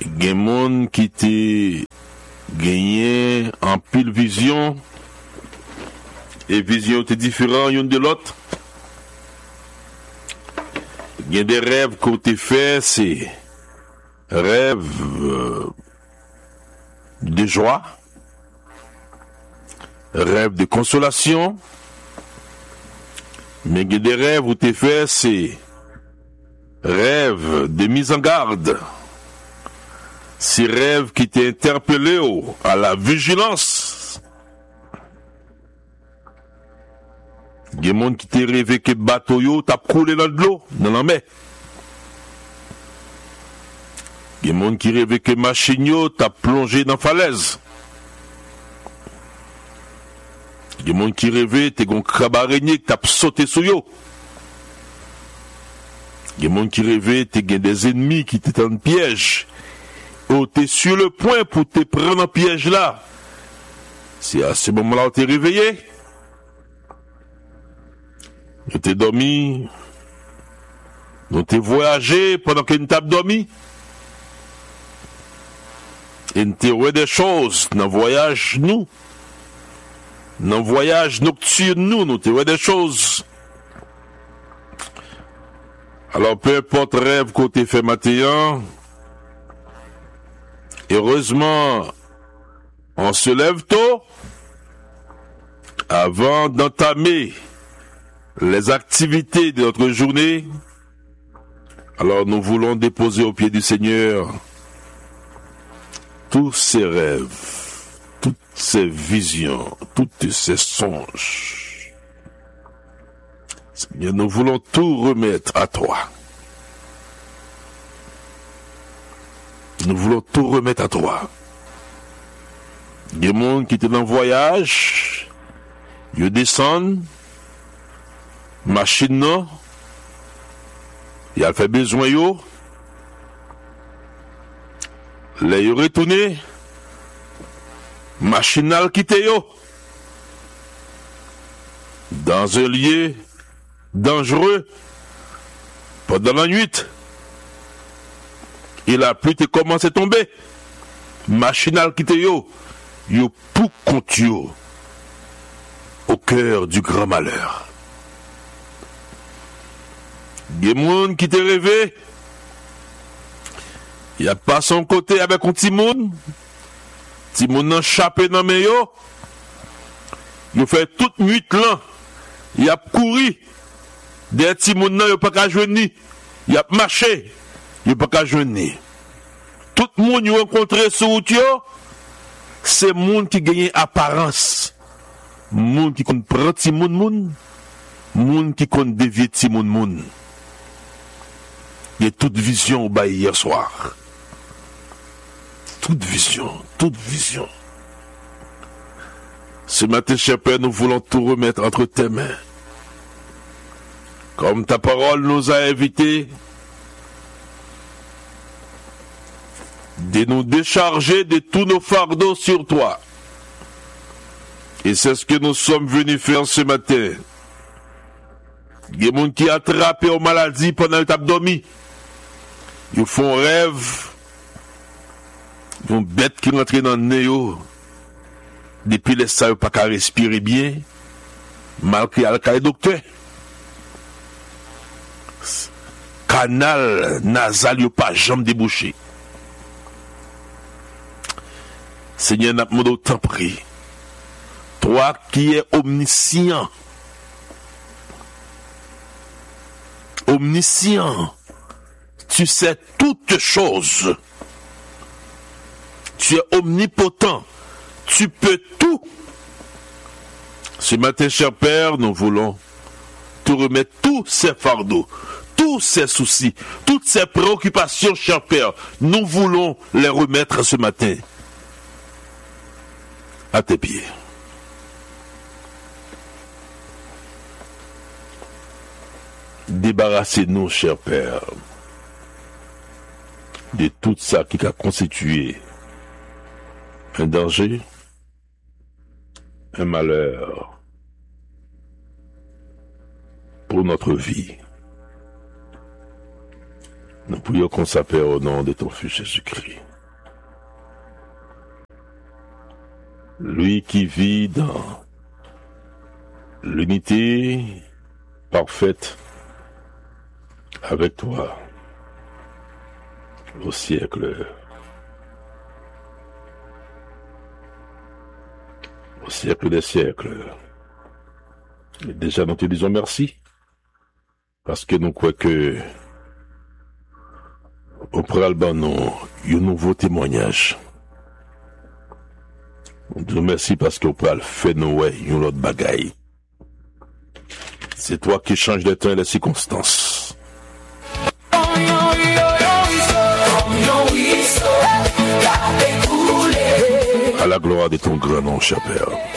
Gen moun qui te gagné en pile vision et vision te différent une de l'autre. Gen des rêves qu'on te fait, c'est rêve de joie, rêve de consolation, mais gen des rêves où te fait, c'est rêve de mise en garde. Ces rêves qui t'interpellent à la vigilance. Il y a des gens qui t'ont rêvé que bateau yo t'a coulé dans l'eau, dans la mer. Il y a des gens qui rêvaient que machine yo t'a plongé dans la falaise. Il y a des gens qui rêvaient que t'es un crabe araignée qui t'a sauté sur yo. Il y a des gens qui rêvaient que t'es des ennemis qui t'étaient en piège. Oh, t'es sur le point pour te prendre en piège là. C'est à ce moment-là où t'es réveillé. Tu t'es dormi. Tu t'es voyagé pendant que tu t'as dormi. Et tu t'es des choses dans le voyage nous. Dans le voyage nocturne nous t'es des choses. Alors peu importe rêve qu'on t'ait fait matin. Heureusement, on se lève tôt avant d'entamer les activités de notre journée. Alors nous voulons déposer au pied du Seigneur tous ces rêves, toutes ces visions, tous ces songes. Seigneur, nous voulons tout remettre à toi. Nous voulons tout remettre à toi. Il y a des gens qui étaient en voyage, ils descendent, machine non, il a fait besoin yo, les yo retourné, machinal quitté yo, dans un lieu dangereux, pendant la nuit. Il a plus te commencé à tomber. Machinal qui te yo pour compte yo au cœur du grand malheur. Il y a des gens qui te rêvé. Il a pas son côté avec un petit monde. Petit monde nan chapé dans mes yo. Il fait toute nuit là. Il a couru. Des petits monde nan yo pas qu'à joindre. Il a marché. Il pas qu'à joindre. Tout le monde qui rencontré sur route, c'est monde qui gagne apparence. Monde qui compte prendre ti monde, monde qui compte dévier ti monde. Il y a toute vision au bas hier soir. Toute vision. Ce matin, cher Père, nous voulons tout remettre entre tes mains. Comme ta parole nous a invités, de nous décharger de tous nos fardeaux sur toi. Et c'est ce que nous sommes venus faire ce matin. Il y a des gens qui attrapent aux maladies pendant que tu as dormi. Ils font rêve. Une bête qui rentre dans le nez. Depuis les salles, pas qu'à respirer bien. Malgré le docteur. Canal nasal, il n'y a pas jamais débouché. Seigneur, n'a pas autant pris. Toi qui es omniscient. Omniscient. Tu sais toutes choses. Tu es omnipotent. Tu peux tout. Ce matin, cher Père, nous voulons te remettre tous ces fardeaux, tous ces soucis, toutes ces préoccupations, cher Père. Nous voulons les remettre ce matin à tes pieds. Débarrassez-nous, cher Père, de tout ça qui a constitué un danger, un malheur pour notre vie. Nous prions qu'on s'appelle au nom de ton Fils Jésus-Christ. lui qui vit dans l'unité parfaite avec toi au siècle des siècles. Et déjà nous te disons merci parce que nous croyons que au préalable nous un nouveau témoignage. On te remercie parce que au préalable fait nous une autre bagaille. C'est toi qui changes les temps et les circonstances. À la gloire de ton grand nom, cher Père.